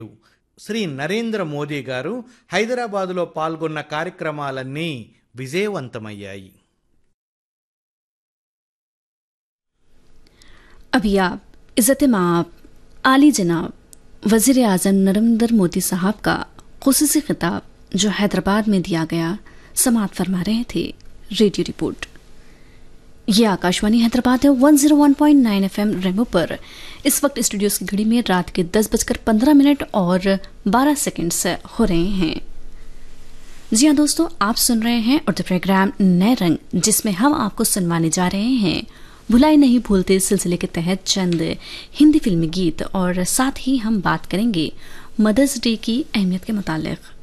శ్రీ నరేంద్ర మోదీ గారు హైదరాబాదులో పాల్గొన్న కార్యక్రమాలన్నీ విజయవంతమయ్యాయి. अभी आप इज़्ज़त माब आली जनाब वज़ीर आज़म नरेंद्र मोदी साहब का ख़ुसूसी खिताब जो हैदराबाद में दिया गया समाअत फरमा रहे थे। रेडियो रिपोर्ट ये आकाशवाणी हैदराबाद है 101.9 FM रेमो पर। इस वक्त स्टूडियोज की घड़ी में रात के 10:15 और 12 सेकंड हो रहे हैं। जी हाँ दोस्तों, आप सुन रहे हैं उर्दू प्रोग्राम नए रंग, जिसमें हम आपको सुनवाने जा रहे हैं भुलाई नहीं भूलते सिलसिले के तहत चंद हिंदी फिल्मी गीत, और साथ ही हम बात करेंगे मदर्स डे की अहमियत के मुतालिक।